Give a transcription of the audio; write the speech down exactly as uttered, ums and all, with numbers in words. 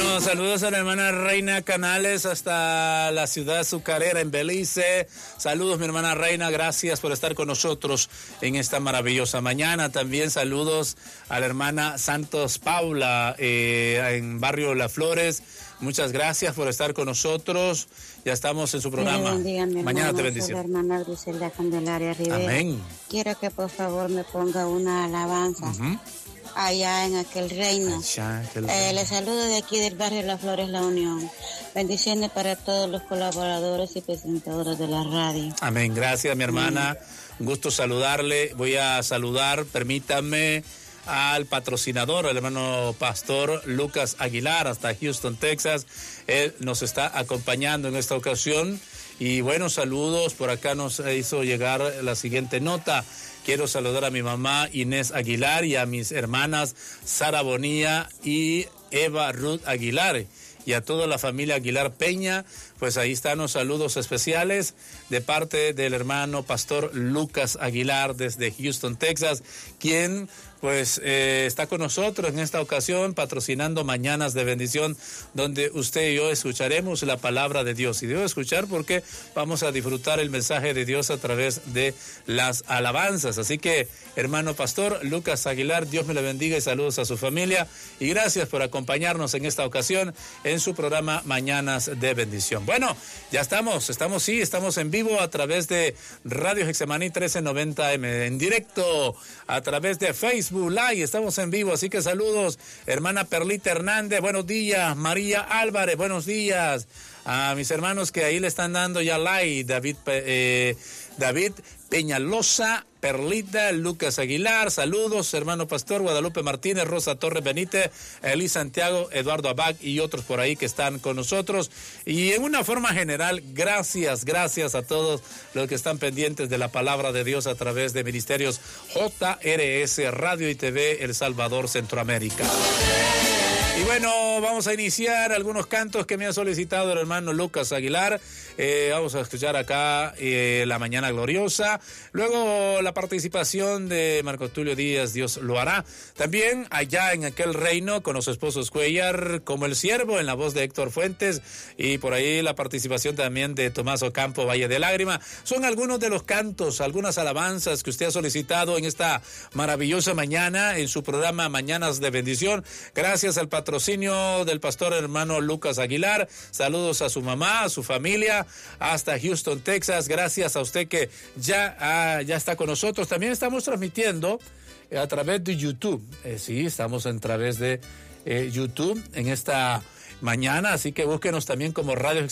Bueno, saludos a la hermana Reina Canales hasta la ciudad azucarera en Belice. Saludos, mi hermana Reina, gracias por estar con nosotros en esta maravillosa mañana. También saludos a la hermana Santos Paula eh, en Barrio Las Flores. Muchas gracias por estar con nosotros. Ya estamos en su programa. Bendiga, mi Mañana hermano, te bendición. soy la hermana Griselda Candelaria Rivera. Amén. Quiero que por favor me ponga una alabanza. Uh-huh. Allá en aquel reino. Allá, aquel reino. Eh, les saludo de aquí del barrio Las Flores, La Unión. Bendiciones para todos los colaboradores y presentadores de la radio. Amén. Gracias, mi hermana. Un gusto saludarle. Voy a saludar, permítanme, al patrocinador, el hermano pastor Lucas Aguilar, hasta Houston, Texas. Él nos está acompañando en esta ocasión. Y buenos saludos. Por acá nos hizo llegar la siguiente nota. Quiero saludar a mi mamá Inés Aguilar y a mis hermanas Sara Bonilla y Eva Ruth Aguilar y a toda la familia Aguilar Peña. Pues ahí están los saludos especiales de parte del hermano pastor Lucas Aguilar desde Houston, Texas, quien pues eh, está con nosotros en esta ocasión patrocinando Mañanas de Bendición, donde usted y yo escucharemos la palabra de Dios. Y debo escuchar porque vamos a disfrutar el mensaje de Dios a través de las alabanzas. Así que, hermano pastor Lucas Aguilar, Dios me le bendiga y saludos a su familia. Y gracias por acompañarnos en esta ocasión en su programa Mañanas de Bendición. Bueno, ya estamos, estamos sí, estamos en vivo a través de Radio Hexemaní trece noventa eme, en directo a través de Facebook Live, estamos en vivo, así que saludos, hermana Perlita Hernández, buenos días, María Álvarez, buenos días, a mis hermanos que ahí le están dando ya like, David, eh, David Peñalosa, Perlita, Lucas Aguilar, saludos, hermano pastor, Guadalupe Martínez, Rosa Torres Benítez, Eli Santiago, Eduardo Abad y otros por ahí que están con nosotros. Y en una forma general, gracias, gracias a todos los que están pendientes de la palabra de Dios a través de Ministerios J R S, Radio y T V El Salvador, Centroamérica. Y bueno, vamos a iniciar algunos cantos que me ha solicitado el hermano Lucas Aguilar. Eh, vamos a escuchar acá eh, La Mañana Gloriosa. Luego la participación de Marco Tulio Díaz, Dios lo hará. También Allá en aquel reino con los esposos Cuellar, Como el Siervo, en la voz de Héctor Fuentes. Y por ahí la participación también de Tomás Ocampo, Valle de Lágrima. Son algunos de los cantos, algunas alabanzas que usted ha solicitado en esta maravillosa mañana en su programa Mañanas de Bendición. Gracias al patrocinio del pastor hermano Lucas Aguilar. Saludos a su mamá, a su familia, hasta Houston, Texas. Gracias a usted que ya, ah, ya está con nosotros. También estamos transmitiendo a través de YouTube. Eh, sí, estamos a través de eh, YouTube en esta mañana, así que búsquenos también como Radio